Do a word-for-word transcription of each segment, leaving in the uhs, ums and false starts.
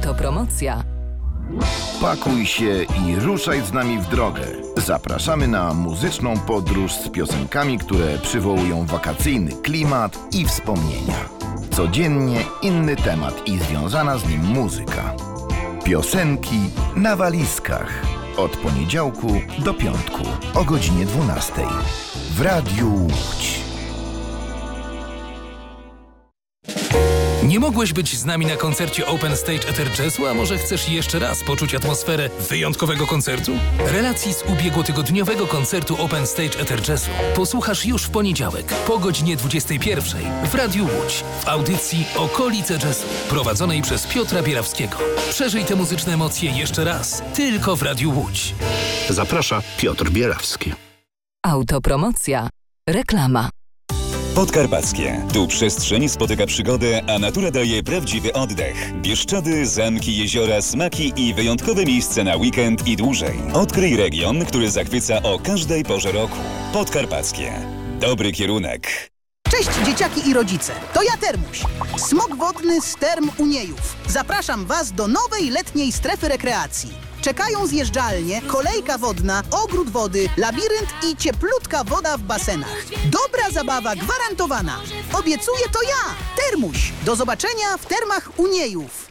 Autopromocja. Pakuj się i ruszaj z nami w drogę. Zapraszamy na muzyczną podróż z piosenkami, które przywołują wakacyjny klimat i wspomnienia. Codziennie inny temat i związana z nim muzyka. Piosenki na walizkach. Od poniedziałku do piątku o godzinie dwunastej. W Radiu Łódź. Nie mogłeś być z nami na koncercie Open Stage Ether Jazzu, a może chcesz jeszcze raz poczuć atmosferę wyjątkowego koncertu? Relacji z ubiegłotygodniowego koncertu Open Stage Ether Jazzu posłuchasz już w poniedziałek po godzinie dwudziestej pierwszej w Radiu Łódź w audycji Okolice Jazzu prowadzonej przez Piotra Bierawskiego. Przeżyj te muzyczne emocje jeszcze raz tylko w Radiu Łódź. Zaprasza Piotr Bierawski. Autopromocja. Reklama. Podkarpackie. Tu przestrzeń spotyka przygodę, a natura daje prawdziwy oddech. Bieszczady, zamki, jeziora, smaki i wyjątkowe miejsce na weekend i dłużej. Odkryj region, który zachwyca o każdej porze roku. Podkarpackie. Dobry kierunek. Cześć dzieciaki i rodzice, to ja Termuś, smok wodny z Term Uniejów. Zapraszam Was do nowej letniej strefy rekreacji. Czekają zjeżdżalnie, kolejka wodna, ogród wody, labirynt i cieplutka woda w basenach. Dobra zabawa gwarantowana. Obiecuję to ja, Termuś. Do zobaczenia w Termach Uniejów.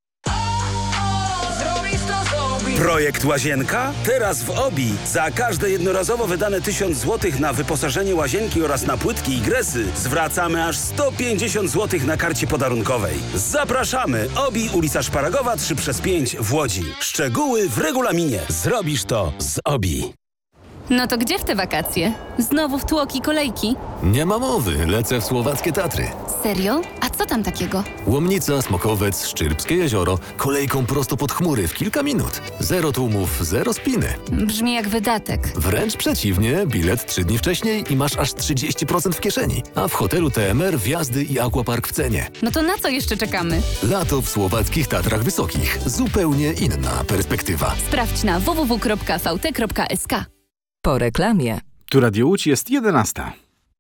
Projekt Łazienka? Teraz w Obi. Za każde jednorazowo wydane tysiąc złotych na wyposażenie łazienki oraz na płytki i gresy zwracamy aż sto pięćdziesiąt złotych na karcie podarunkowej. Zapraszamy! Obi, ulica Szparagowa trzy przez pięć w Łodzi. Szczegóły w regulaminie. Zrobisz to z Obi. No to gdzie w te wakacje? Znowu w tłoki kolejki? Nie ma mowy, lecę w słowackie Tatry. Serio? A co tam takiego? Łomnica, Smokowiec, Szczyrbskie jezioro, kolejką prosto pod chmury w kilka minut. Zero tłumów, zero spiny. Brzmi jak wydatek. Wręcz przeciwnie, bilet trzy dni wcześniej i masz aż trzydzieści procent w kieszeni. A w hotelu T M R wjazdy i aquapark w cenie. No to na co jeszcze czekamy? Lato w słowackich Tatrach Wysokich. Zupełnie inna perspektywa. Sprawdź na w w w kropka v t kropka s k. Po reklamie. Tu Radio Łódź, jest jedenasta.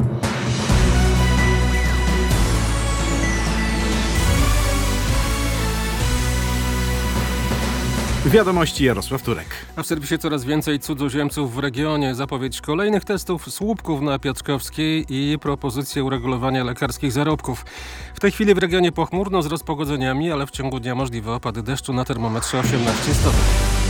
Wiadomości Jarosław Turek. A w serwisie coraz więcej cudzoziemców w regionie. Zapowiedź kolejnych testów słupków na Piotrkowskiej i propozycje uregulowania lekarskich zarobków. W tej chwili w regionie pochmurno z rozpogodzeniami, ale w ciągu dnia możliwe opady deszczu, na termometrze osiemnaście stopni.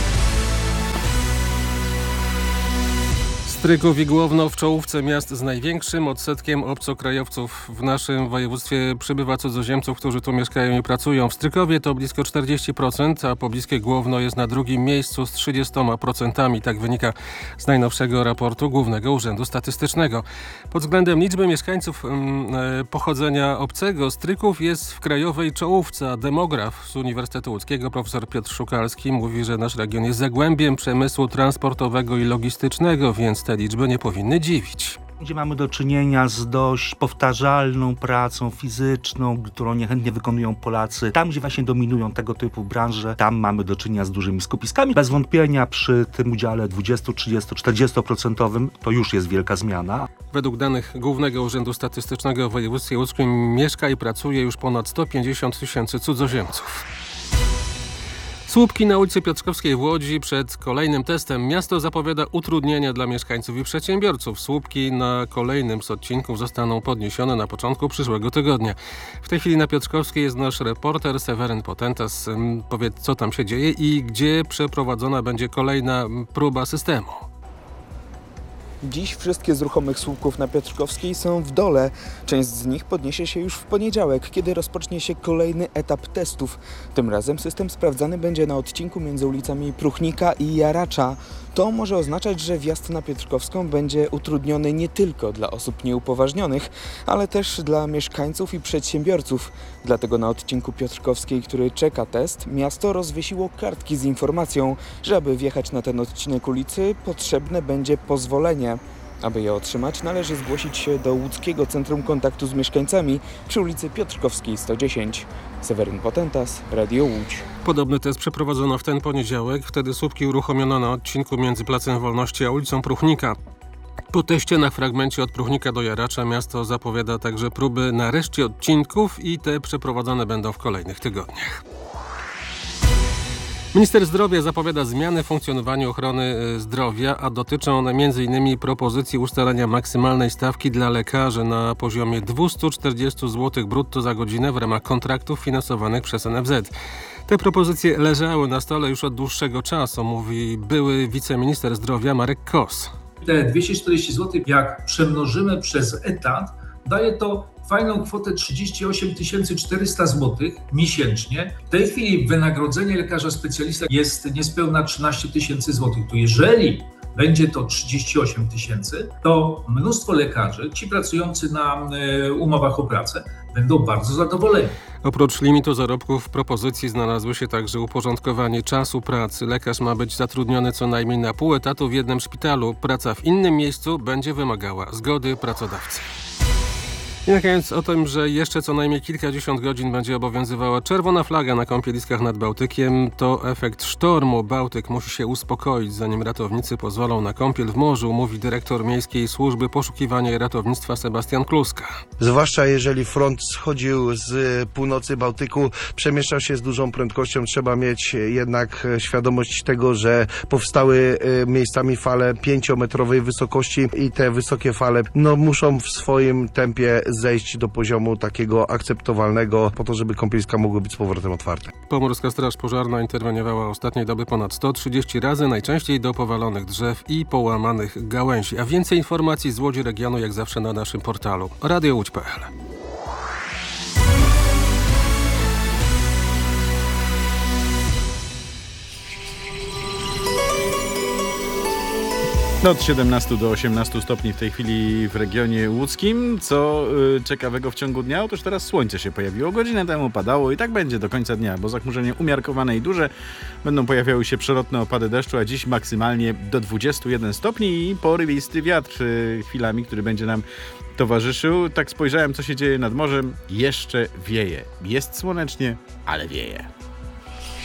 Stryków i Głowno w czołówce miast z największym odsetkiem obcokrajowców. W naszym województwie przybywa cudzoziemców, którzy tu mieszkają i pracują. W Strykowie to blisko czterdzieści procent, a pobliskie Głowno jest na drugim miejscu z trzydziestoma procentami. Tak wynika z najnowszego raportu Głównego Urzędu Statystycznego. Pod względem liczby mieszkańców yy, pochodzenia obcego Stryków jest w krajowej czołówce, a demograf z Uniwersytetu Łódzkiego profesor Piotr Szukalski mówi, że nasz region jest zagłębiem przemysłu transportowego i logistycznego, więc te liczby nie powinny dziwić. Gdzie mamy do czynienia z dość powtarzalną pracą fizyczną, którą niechętnie wykonują Polacy. Tam, gdzie właśnie dominują tego typu branże, tam mamy do czynienia z dużymi skupiskami. Bez wątpienia przy tym udziale dwudziestu, trzydziestu, czterdziestu procentowym to już jest wielka zmiana. Według danych Głównego Urzędu Statystycznego w województwie łódzkim mieszka i pracuje już ponad sto pięćdziesiąt tysięcy cudzoziemców. Słupki na ulicy Piotrkowskiej w Łodzi przed kolejnym testem. Miasto zapowiada utrudnienia dla mieszkańców i przedsiębiorców. Słupki na kolejnym z odcinków zostaną podniesione na początku przyszłego tygodnia. W tej chwili na Piotrkowskiej jest nasz reporter Seweryn Potentas. Powiedz, co tam się dzieje i gdzie przeprowadzona będzie kolejna próba systemu. Dziś wszystkie z ruchomych słupków na Piotrkowskiej są w dole. Część z nich podniesie się już w poniedziałek, kiedy rozpocznie się kolejny etap testów. Tym razem system sprawdzany będzie na odcinku między ulicami Pruchnika i Jaracza. To może oznaczać, że wjazd na Piotrkowską będzie utrudniony nie tylko dla osób nieupoważnionych, ale też dla mieszkańców i przedsiębiorców. Dlatego na odcinku Piotrkowskiej, który czeka test, miasto rozwiesiło kartki z informacją, że aby wjechać na ten odcinek ulicy, potrzebne będzie pozwolenie. Aby je otrzymać, należy zgłosić się do Łódzkiego Centrum Kontaktu z Mieszkańcami przy ulicy Piotrkowskiej sto dziesięć. Seweryn Potentas, Radio Łódź. Podobny test przeprowadzono w ten poniedziałek. Wtedy słupki uruchomiono na odcinku między Placem Wolności a ulicą Pruchnika. Po teście na fragmencie od Pruchnika do Jaracza miasto zapowiada także próby na reszcie odcinków i te przeprowadzone będą w kolejnych tygodniach. Minister zdrowia zapowiada zmiany w funkcjonowaniu ochrony zdrowia, a dotyczą one między innymi propozycji ustalenia maksymalnej stawki dla lekarzy na poziomie dwieście czterdzieści złotych brutto za godzinę w ramach kontraktów finansowanych przez N F Z. Te propozycje leżały na stole już od dłuższego czasu, mówi były wiceminister zdrowia Marek Kos. Te dwieście czterdzieści złotych, jak przemnożymy przez etat, daje to fajną kwotę trzydzieści osiem tysięcy czterysta złotych miesięcznie. W tej chwili wynagrodzenie lekarza specjalista jest niespełna trzynaście tysięcy złotych. To jeżeli będzie to trzydzieści osiem tysięcy, to mnóstwo lekarzy, ci pracujący na umowach o pracę, będą bardzo zadowoleni. Oprócz limitu zarobków w propozycji znalazły się także uporządkowanie czasu pracy. Lekarz ma być zatrudniony co najmniej na pół etatu w jednym szpitalu. Praca w innym miejscu będzie wymagała zgody pracodawcy. I na koniec o tym, że jeszcze co najmniej kilkadziesiąt godzin będzie obowiązywała czerwona flaga na kąpieliskach nad Bałtykiem. To efekt sztormu. Bałtyk musi się uspokoić, zanim ratownicy pozwolą na kąpiel w morzu, mówi dyrektor Miejskiej Służby Poszukiwania i Ratownictwa Sebastian Kluska. Zwłaszcza jeżeli front schodził z północy Bałtyku, przemieszczał się z dużą prędkością. Trzeba mieć jednak świadomość tego, że powstały miejscami fale pięciometrowej wysokości i te wysokie fale no, muszą w swoim tempie zejść do poziomu takiego akceptowalnego po to, żeby kąpieliska mogły być z powrotem otwarte. Pomorska Straż Pożarna interweniowała ostatniej doby ponad sto trzydzieści razy, najczęściej do powalonych drzew i połamanych gałęzi. A więcej informacji z Łodzi regionu jak zawsze na naszym portalu radio łódź kropka p l. Od siedemnastu do osiemnastu stopni w tej chwili w regionie łódzkim. Co y, ciekawego w ciągu dnia? Otóż teraz słońce się pojawiło. Godzinę temu padało i tak będzie do końca dnia, bo zachmurzenie umiarkowane i duże. Będą pojawiały się przelotne opady deszczu, a dziś maksymalnie do dwudziestu jeden stopni i porywisty wiatr y, chwilami, który będzie nam towarzyszył. Tak spojrzałem, co się dzieje nad morzem. Jeszcze wieje. Jest słonecznie, ale wieje.